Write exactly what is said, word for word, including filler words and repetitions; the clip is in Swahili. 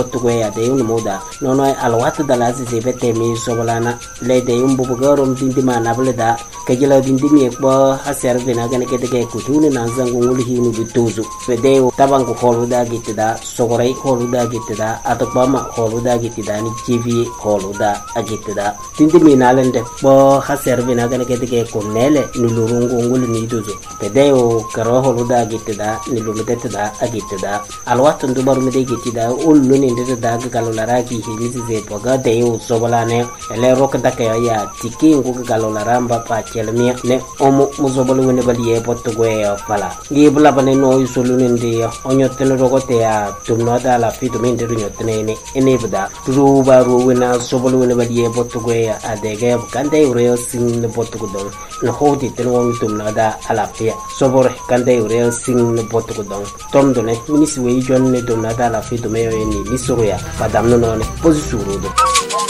tuwe ya de un moda nono alwat da la si bete mi sobolana le de un bubu garom dindi mana bleda kajila dindi mi ko haser bina gane ke de kutuni na zangu ngul hinu bituzu fede tabang ko holuda gitida sogorai holuda gitida atokba ma holuda gitida ni tv holuda agitida dindi mi nalende bo haser bina gane ke de ko nele nulurungu ngul ni duzu fede o karo holuda gitida ni lumedetida agitida alwat ndu baru me de gitida ullu ni de daga galolara ki hili ze poga de u sobolane ele rok dake ya tiki ngu galolara mba pa chelmi ne omo muzobolu wene bali e potto gwe pala ngi bula bane no isolu ndi onyotene rogote ya tumno da la fitu mende nyotene ne ene bada ru baru wena sobolu wene bali e potto gwe adege kande ure sing ne potto godon no hodi ten won tumno da ala pia sobor kande ure sing ne potto godon tomdo ne minisi we jonne tumno da la fitu me ni suru ya padam no ne posisuru do